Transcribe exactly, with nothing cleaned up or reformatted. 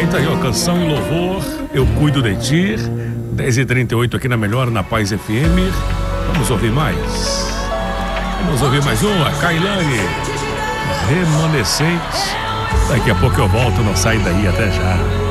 Tá aí, ó, canção e louvor, Eu Cuido de Ti, dez e trinta e oito aqui na Melhor, na Paz F M. Vamos ouvir mais? Vamos ouvir mais uma, Kailane, Remanescentes. Daqui a pouco eu volto, não sai daí, até já.